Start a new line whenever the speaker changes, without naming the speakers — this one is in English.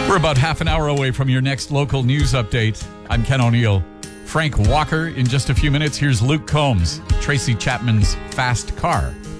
We're about half an hour away from your next local news update. I'm Ken O'Neill. Frank Walker in just a few minutes. Here's Luke Combs, Tracy Chapman's Fast Car.